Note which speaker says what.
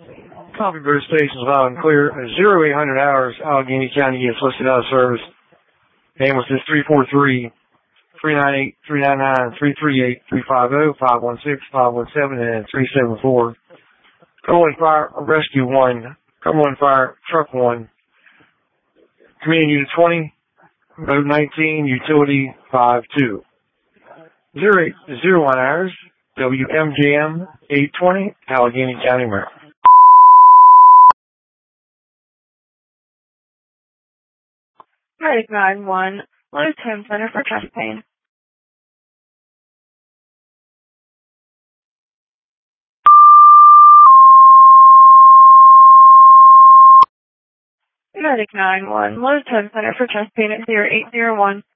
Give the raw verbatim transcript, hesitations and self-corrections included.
Speaker 1: Copy, Bruce Stations loud and clear. zero eight hundred hours, Allegheny County gets listed out of service. Ambulance is three four three, three nine eight, three nine nine, three three eight, three five zero, five one six, five one seven, and three seven four. Cumberland Fire Rescue one, Cumberland Fire Truck one, Community Unit twenty, Road nineteen, Utility five two. zero eight zero one hours, W M J M eight twenty, Allegheny County, Maryland.
Speaker 2: Medic nine one, Lowe's Home Center for chest pain. Medic nine one, Lowe's Home Center for chest pain at zero eight zero one,